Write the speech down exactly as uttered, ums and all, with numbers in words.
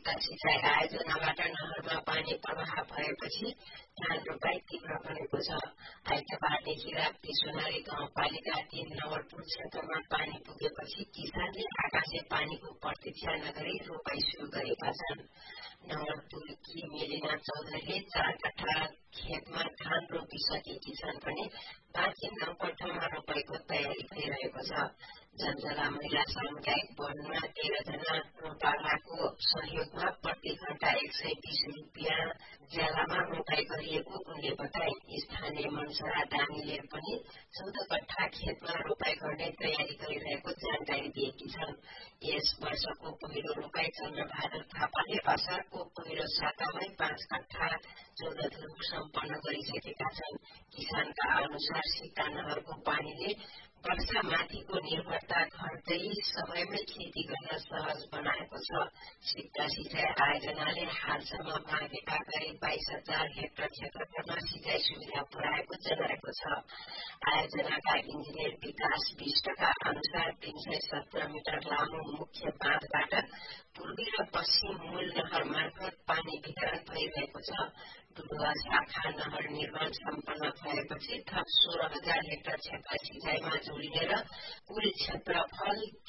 सिक्का सिँचाइ आयोजनाबाट नहरमा पानी प्रवाह भएपछि धान रोपाई तीव्र बनेको छ। आइतबारदेखि राप्ती सोनारी गाउँपालिका तीन नवलपुर क्षेत्रमा पानी पुगेपछि किसानले आकाशे पानीको प्रतीक्षा नगरी रोपाई शुरू गरेका छन्। नवलपुरकी मेलिना चौधरीले चार कट्ठा खेतमा धान रोपिसकेकी छन् भने बाँकी नौ कट्ठामा रोपाईको तयारी भइरहेको छ। जनजला महिला सामुदायिक वनमा तेह्र जना रोपालाको सहयोगमा प्रति घण्टा एक सय बीस रुपियाँ ज्यालामा रोपाई गरिएको उनले बताए। स्थानीय मनसरा दानीले पनि चौध कट्ठा खेतमा रोपाई गर्ने तयारी गरिरहेको जानकारी दिएकी छन्। यस वर्षको पहिलो रोपाई चन्द्रबहादुर थापाले असारको पहिलो सातामै पाँच कट्ठा चौध धुर्म सम्पन्न गरिसकेका छन्। किसानका अनुसार सीता नहरको पानीले वर्षामाथिको निर्भरता घट्दै समयमै खेती गर्न सहज बनाएको छ। सिक्का सिँचाइ आयोजनाले हालसम्म मागेका करिब बाइस हजार हेक्टर क्षेत्रफलमा सिँचाइ सुविधा पुर्याएको जनाएको छ। आयोजनाका इन्जिनियर विकास विष्टका अनुसार तीन सय सत्र मिटर लामो मुख्य बाँधबाट पूर्वी र पश्चिम मूल नहर मार्फत पानी वितरण भइरहेको छ। डुडुवा शाखा नहर निर्माण सम्पन्न भएपछि थप सोह्र हजार हेक्टर क्षेत्र सिँचाइमा जोडिने र कुल क्षेत्रफल